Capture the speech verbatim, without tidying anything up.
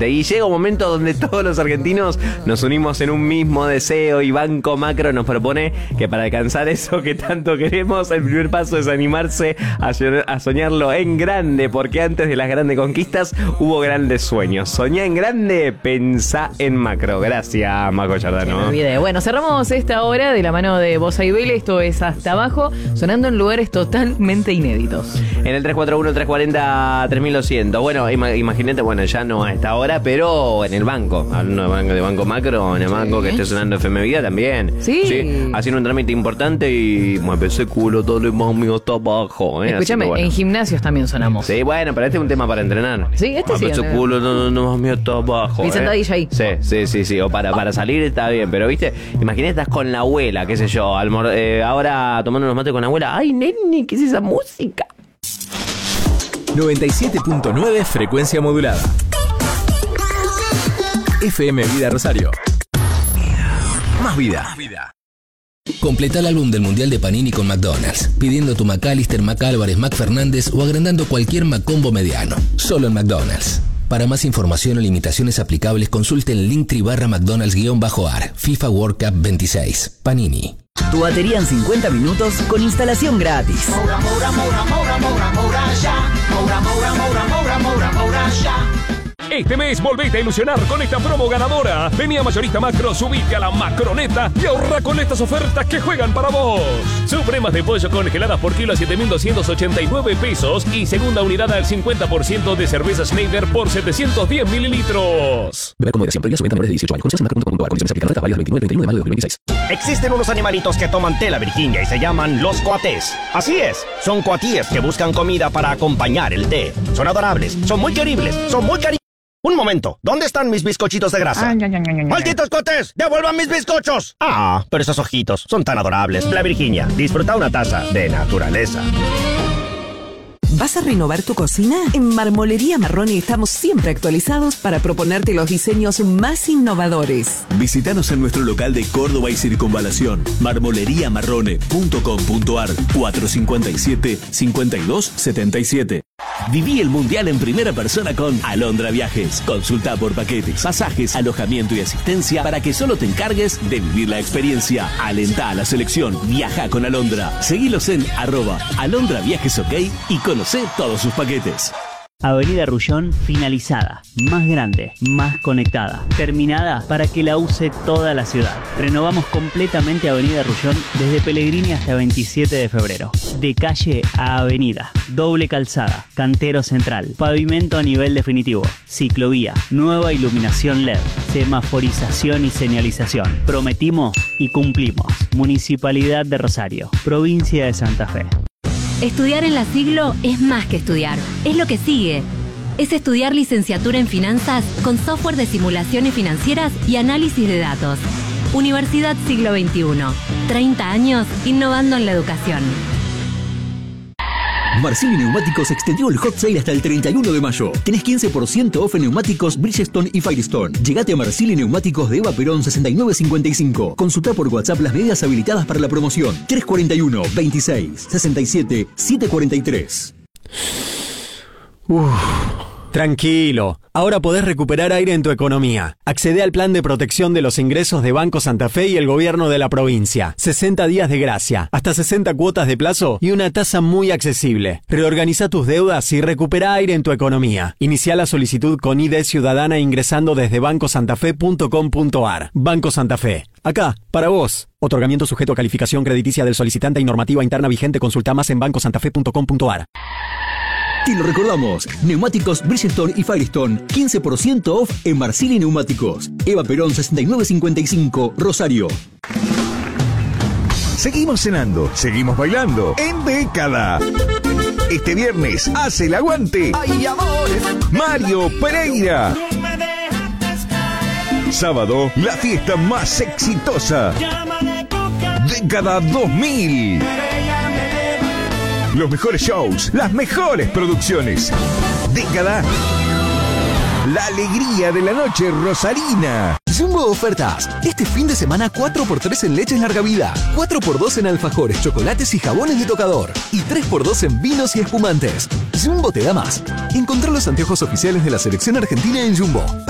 Exactamente. Y llega un momento donde todos los argentinos nos unimos en un mismo deseo y Banco Macro nos propone que para alcanzar eso que tanto queremos, el primer paso es animarse a, a soñarlo en grande, porque antes de las grandes conquistas hubo grandes sueños. Soñá en grande, pensá en macro. Gracias, Maco Giordano. Me olvidé. Bueno, cerramos esta hora de la mano de Bossa y Vélez. Esto es Hasta Abajo, sonando en lugares totalmente inéditos. En el tres cuatro uno, tres cuatro cero, tres mil doscientos. Bueno, ima- imagínate, bueno, ya no a esta hora, pero en el banco. Hablando de banco, de banco macro, en el banco sí. Que esté sonando F M Vida también. Sí. sí. Haciendo un trámite importante y me empecé culo, todo lo más mío está abajo. ¿eh? Escúchame, bueno. En gimnasios también sonamos. Sí, bueno, pero este es un tema para entrenar. Sí, este me sí. empecé culo, no, no, no más mío está abajo. Y sentadilla ahí. Sí, sí, sí, sí. O para, para salir está bien, pero viste, imagínate, estás con la abuela, qué sé yo, almor- eh, ahora tomando unos mates con la abuela. Ay, nene, ¿qué es esa música? noventa y siete punto nueve frecuencia modulada. F M Vida Rosario. Más vida. Más vida. Completa el álbum del Mundial de Panini con McDonald's, pidiendo tu McAllister, McAlvarez, McFernández o agrandando cualquier McCombo mediano. Solo en McDonald's. Para más información o limitaciones aplicables, consulte el Linktree barra McDonald's-AR, FIFA World Cup veintiséis. Panini. Tu batería en cincuenta minutos con instalación gratis. Moura, Moura, Moura, Moura, Moura, Moura, ya. Moura, Moura, Moura, Moura, Moura, Moura, ya. Este mes volvete a ilusionar con esta promo ganadora. Vení a Mayorista Macro, subite a la Macroneta y ahorra con estas ofertas que juegan para vos. Supremas de pollo congeladas por kilo a siete mil doscientos ochenta y nueve pesos y segunda unidad al cincuenta por ciento de cerveza Schneider por setecientos diez mililitros. Beber con moderación, prohibida su venta a menores de dieciocho años. Condiciones en macro punto com punto a. Condiciones aplican. Oferta válida del veintinueve al treinta y uno de mayo de dos mil veintiséis. Existen unos animalitos que toman té la Virginia y se llaman los coatés. Así es, son coatíes que buscan comida para acompañar el té. Son adorables, son muy queribles, son muy cariñosos. Un momento, ¿dónde están mis bizcochitos de grasa? Ay, ay, ay, ay, ay. ¡Malditos coatés! ¡Devuelvan mis bizcochos! Ah, pero esos ojitos son tan adorables. La Virginia, disfruta una taza de naturaleza. ¿Vas a renovar tu cocina? En Marmolería Marrone estamos siempre actualizados para proponerte los diseños más innovadores. Visítanos en nuestro local de Córdoba y Circunvalación, marmolería marrone punto com punto a r, cuatro cinco siete, cinco dos siete siete. Viví el Mundial en primera persona con Alondra Viajes. Consulta por paquetes, pasajes, alojamiento y asistencia para que solo te encargues de vivir la experiencia. Alentá a la selección. Viaja con Alondra. Seguilos en arroba Alondra Viajes OK y conocé todos sus paquetes. Avenida Rullón finalizada, más grande, más conectada, terminada para que la use toda la ciudad. Renovamos completamente Avenida Rullón desde Pellegrini hasta veintisiete de febrero. De calle a avenida, doble calzada, cantero central, pavimento a nivel definitivo, ciclovía, nueva iluminación L E D, semaforización y señalización. Prometimos y cumplimos. Municipalidad de Rosario, provincia de Santa Fe. Estudiar en la Siglo es más que estudiar, es lo que sigue. Es estudiar licenciatura en finanzas con software de simulaciones financieras y análisis de datos. Universidad Siglo veintiuno. treinta años innovando en la educación. Marcilli Neumáticos extendió el hot sale hasta el treinta y uno de mayo. Tenés quince por ciento off en neumáticos Bridgestone y Firestone. Llegate a Marcilli Neumáticos de Eva Perón sesenta y nueve cincuenta y cinco. Consulta por WhatsApp las medidas habilitadas para la promoción. tres cuarenta y uno, veintiséis, sesenta y siete, setecientos cuarenta y tres. Uff. Tranquilo, ahora podés recuperar aire en tu economía. Accede al plan de protección de los ingresos de Banco Santa Fe y el gobierno de la provincia. sesenta días de gracia, hasta sesenta cuotas de plazo y una tasa muy accesible. Reorganiza tus deudas y recupera aire en tu economía. Inicia la solicitud con I D Ciudadana ingresando desde banco santa fe punto com punto a r. Banco Santa Fe, acá, para vos. Otorgamiento sujeto a calificación crediticia del solicitante y normativa interna vigente. Consulta más en banco santa fe punto com punto a r. Te lo recordamos, neumáticos Bridgestone y Firestone, quince por ciento off en Marcilli Neumáticos. Eva Perón sesenta y nueve cincuenta y cinco, Rosario. Seguimos cenando, seguimos bailando, en década. Este viernes hace el aguante. ¡Ay, amores! Mario Pereira. Sábado, la fiesta más exitosa. Década dos mil. Los mejores shows, las mejores producciones. Década. La alegría de la noche rosarina. Jumbo ofertas. Este fin de semana cuatro por tres en leches larga vida, cuatro por dos en alfajores, chocolates y jabones de tocador y tres por dos en vinos y espumantes. Jumbo te da más. Encontrá los anteojos oficiales de la selección argentina en Jumbo.